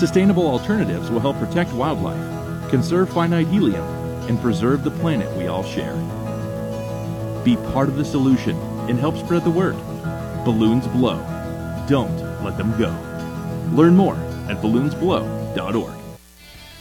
Sustainable alternatives will help protect wildlife, conserve finite helium, and preserve the planet we all share. Be part of the solution and help spread the word. Balloons blow. Don't let them go. Learn more at balloonsblow.org.